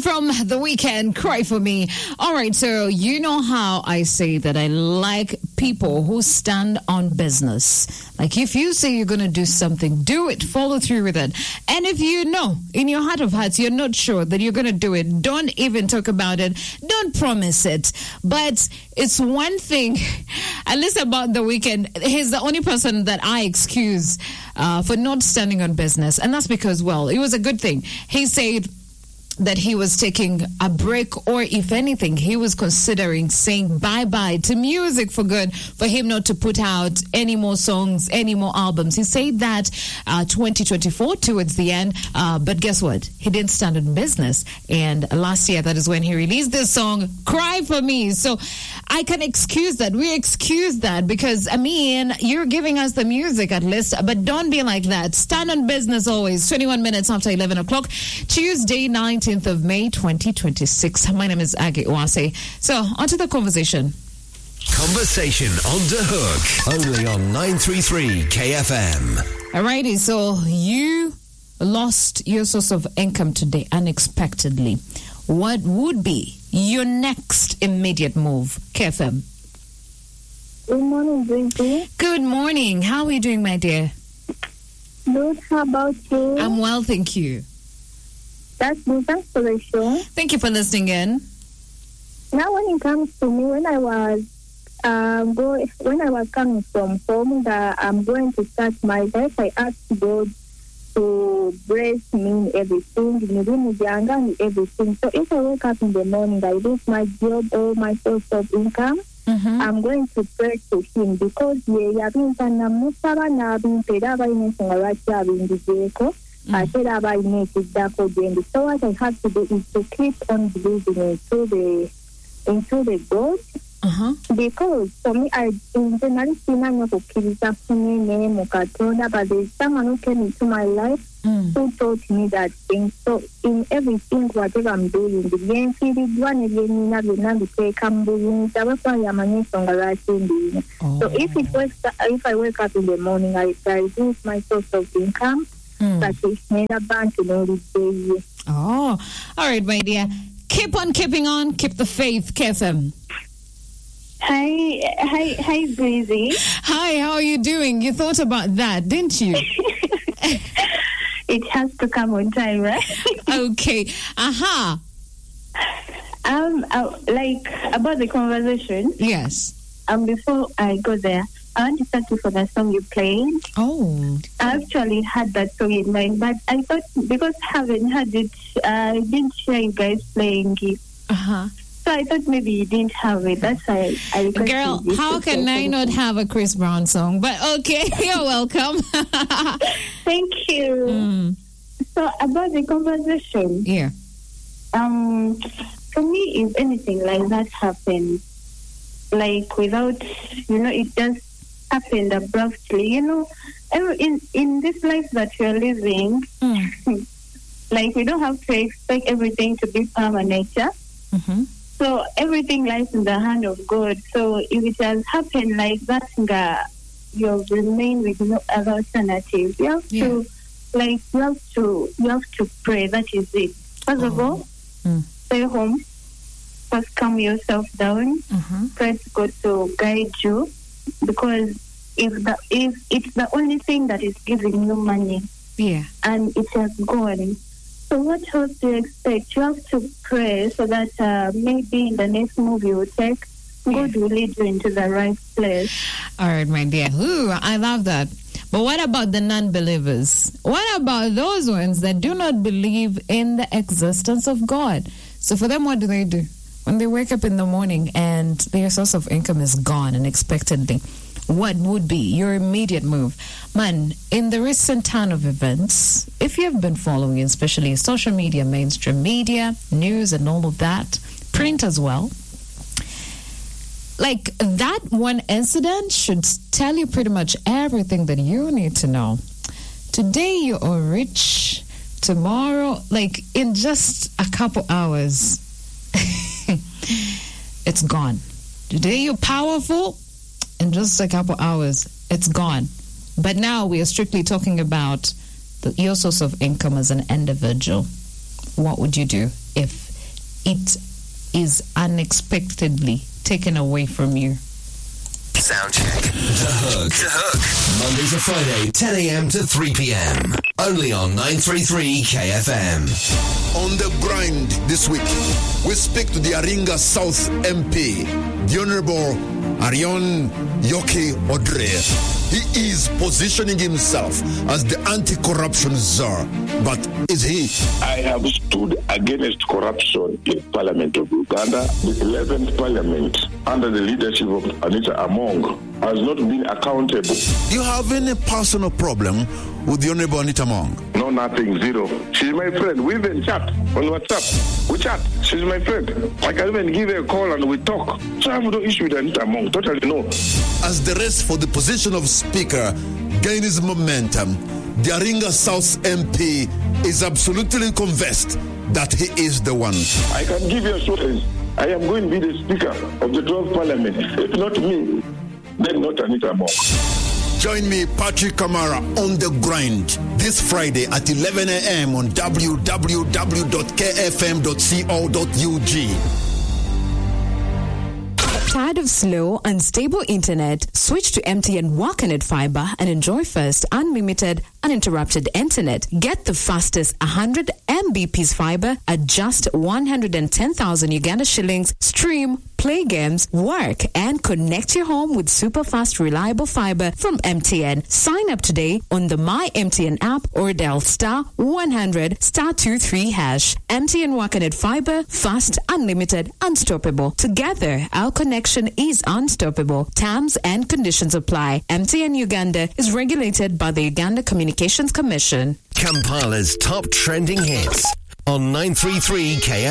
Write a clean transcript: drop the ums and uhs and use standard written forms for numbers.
from The Weeknd, Cry For Me. All right, so you know how I say that I like people who stand on business. Like if you say you're going to do something, do it, follow through with it. And if you know in your heart of hearts you're not sure that you're going to do it, don't even talk about it. Don't promise it. But it's one thing, at least about The Weeknd, he's the only person that I excuse for not standing on business. And that's because, well, it was a good thing. He said that he was taking a break, or if anything, he was considering saying bye-bye to music for good, for him not to put out any more songs, any more albums. He said that 2024 towards the end, but guess what? He didn't stand on business. And last year, that is when he released this song, Cry For Me. So I can excuse that. We excuse that because, I mean, you're giving us the music at least, but don't be like that. Stand on business always. 21 minutes after 11 o'clock, Tuesday, 19th of May, 2026. My name is Aggie Oase. So, onto the conversation. Conversation on the Hook, only on 933 KFM. Alrighty, so you lost your source of income today unexpectedly. What would be your next immediate move, KFM? Good morning, Brinky. Good morning. How are you doing, my dear? Good. How about you? I'm well, thank you. That's good. Thanks for the show. Thank you for listening in. Now, when it comes to me, when I was coming from home, that I'm going to start my life, I asked God to bless me in everything, and everything. So if I wake up in the morning, I lose my job or my source of income, I'm going to pray to Him because so what I have to do is to keep on believing into the God. Because for me, I generally see my but there's someone who came into my life who taught me that thing. So in everything, whatever I'm doing, so if I wake up in the morning, I lose my source of income. Oh, all right, my dear. Keep on keeping on. Keep the faith, KFM. Hi, Breezy. Hi, how are you doing? You thought about that, didn't you? It has to come on time, right? Okay. Aha. Like about the conversation. Yes. Before I go there, I want to thank you for the song you played. Oh. I actually had that song in mind, but I thought because I haven't heard it, I didn't hear you guys playing it. So I thought maybe you didn't have it. That's why I Girl, how can I not have a Chris Brown song? But okay, you're welcome. Thank you. So about the conversation. Yeah. For me, if anything like that happens, like without, it just happened abruptly, in this life that we're living, like we don't have to expect everything to be permanent. So everything lies in the hand of God. So if it has happened like that, you'll remain with no other alternative. You have to, you have to pray. That is it. First of all, stay home. First, calm yourself down. Pray to God to guide you, because if it's the only thing that is giving you money, and it has gone. So what else do you expect? You have to pray so that maybe in the next move you will take, God will lead you into the right place. All right, my dear. Ooh, I love that. But what about the non-believers? What about those ones that do not believe in the existence of God? So for them, what do? When they wake up in the morning and their source of income is gone unexpectedly, what would be your immediate move? Man, in the recent turn of events, if you have been following, especially social media, mainstream media, news and all of that, print as well, like that one incident should tell you pretty much everything that you need to know. Today you are rich, tomorrow, like in just a couple hours, it's gone. Today you're powerful, in just a couple hours, it's gone. But now we are strictly talking about your source of income as an individual. What would you do if it is unexpectedly taken away from you. Sound check. The Hook. Monday to Friday, 10 a.m. to 3 p.m. Only on 933 KFM. On the grind this week, we speak to the Aringa South MP, the Honorable Arion Yoke Odre. He is positioning himself as the anti-corruption czar. But is he? I have stood against corruption in Parliament of Uganda. The 11th Parliament, under the leadership of Anita Among, has not been accountable. You have any personal problem with the Honorable Anita Among? No, nothing, zero. She's my friend. We even chat on WhatsApp. We chat. She's my friend. I can even give her a call and we talk. So I have no issue with Anita Among. Totally no. As the race for the position of Speaker gains momentum, the Aringa South MP is absolutely convinced that he is the one. I can give you assurance. I am going to be the Speaker of the 12th Parliament. If not me, then not Anita Among. Join me, Patrick Kamara, on the grind this Friday at 11 a.m. on www.kfm.co.ug. Tired of slow, unstable internet? Switch to MTN Wakanet Fiber and enjoy first unlimited, uninterrupted internet. Get the fastest 100 Mbps fiber at just 110,000 Uganda shillings. Stream, play games, work, and connect your home with super fast, reliable fiber from MTN. Sign up today on the My MTN app or dial *100*23#. MTN Wakanet Fiber, fast, unlimited, unstoppable. Together, our connection is unstoppable. Terms and conditions apply. MTN Uganda is regulated by the Uganda Communications Commission. Kampala's top trending hits on 933 KFM.